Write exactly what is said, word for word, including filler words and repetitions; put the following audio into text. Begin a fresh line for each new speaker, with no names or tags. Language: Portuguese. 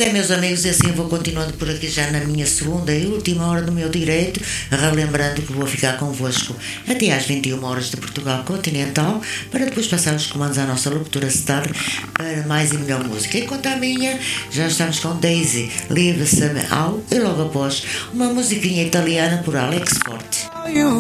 é, meus amigos, e assim vou continuando por aqui já na minha segunda e última hora do meu direito, relembrando que vou ficar convosco até às vinte e uma horas de Portugal Continental, para depois passar os comandos à nossa locutora Star para mais e melhor música. Enquanto a minha, já estamos com Daisy, Leave Some Out, e logo após uma musiquinha italiana por Alex Forte.